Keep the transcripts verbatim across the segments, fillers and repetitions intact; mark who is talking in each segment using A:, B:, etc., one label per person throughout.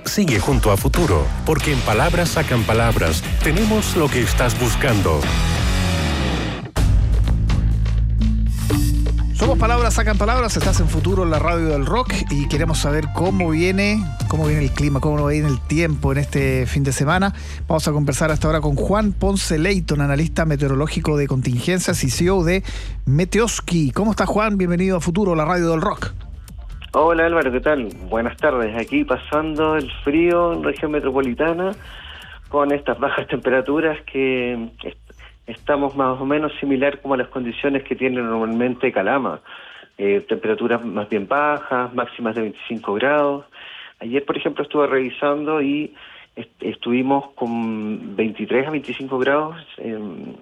A: sigue junto a Futuro, porque en Palabras Sacan Palabras tenemos lo que estás buscando.
B: Somos Palabras Sacan Palabras, estás en Futuro, la radio del rock, y queremos saber cómo viene, cómo viene el clima, cómo viene el tiempo en este fin de semana. Vamos a conversar hasta ahora con Juan Ponce Leighton, analista meteorológico de contingencias y C E O de Meteoski. ¿Cómo está, Juan? Bienvenido a Futuro, la radio del rock.
C: Hola Álvaro, ¿qué tal? Buenas tardes. Aquí pasando el frío en región metropolitana con estas bajas temperaturas que est- estamos más o menos similar como a las condiciones que tiene normalmente Calama. Eh, temperaturas más bien bajas, máximas de veinticinco grados. Ayer, por ejemplo, estuve revisando y est- estuvimos con veintitrés a veinticinco grados en,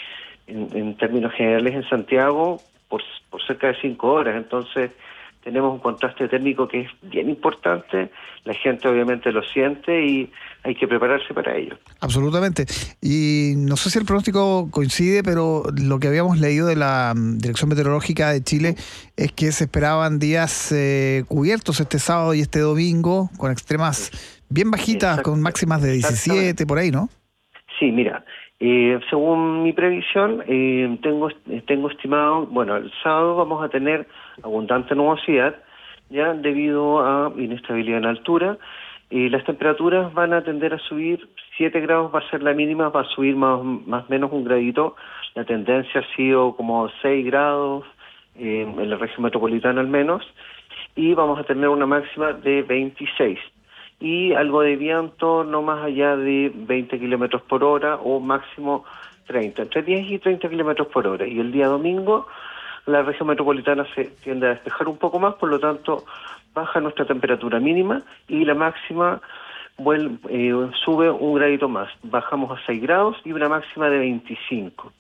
C: en, en términos generales en Santiago por, por cerca de cinco horas. Entonces, tenemos un contraste térmico que es bien importante, la gente obviamente lo siente y hay que prepararse para ello.
B: Absolutamente. Y no sé si el pronóstico coincide, pero lo que habíamos leído de la um, Dirección Meteorológica de Chile es que se esperaban días eh, cubiertos este sábado y este domingo, con extremas bien bajitas,
C: Exacto.
B: con máximas de diecisiete, por ahí, ¿no?
C: Sí, mira, eh, según mi previsión, eh, tengo tengo estimado, bueno, el sábado vamos a tener abundante nubosidad, ya debido a inestabilidad en altura. Eh, las temperaturas van a tender a subir, siete grados va a ser la mínima, va a subir más más o menos un gradito. La tendencia ha sido como seis grados eh, en la región metropolitana al menos, y vamos a tener una máxima de veintiséis. Y algo de viento no más allá de veinte kilómetros por hora o máximo treinta, entre diez y treinta kilómetros por hora. Y el día domingo la región metropolitana se tiende a despejar un poco más, por lo tanto baja nuestra temperatura mínima y la máxima vuelve, eh, sube un gradito más. Bajamos a seis grados y una máxima de veinticinco.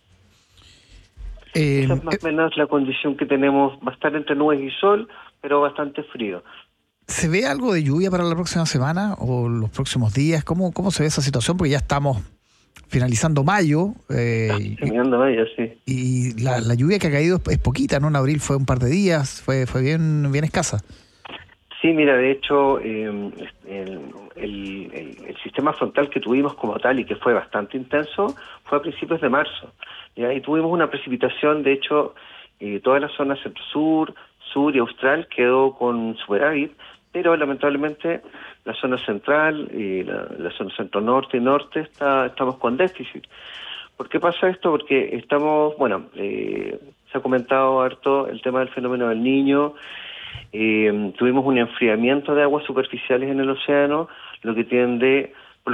B: Eh,
C: Esa es más o menos la condición que tenemos. Va a estar entre nubes y sol, pero bastante frío.
B: ¿Se ve algo de lluvia para la próxima semana o los próximos días? ¿Cómo, cómo se ve esa situación? Porque ya estamos finalizando mayo eh,
C: Terminando mayo, sí.
B: y la, la lluvia que ha caído es, es poquita, ¿no? En abril fue un par de días, fue fue bien bien escasa.
C: Sí, mira, de hecho, eh, el, el, el, el sistema frontal que tuvimos como tal y que fue bastante intenso fue a principios de marzo. ¿Ya? Y tuvimos una precipitación, de hecho, eh, toda la zona centro-sur, sur y austral quedó con superávit, pero lamentablemente la zona central y la, la zona centro-norte y norte está, estamos con déficit. ¿Por qué pasa esto? Porque estamos, bueno, eh, se ha comentado harto el tema del fenómeno del Niño. Eh, tuvimos un enfriamiento de aguas superficiales en el océano, lo que tiende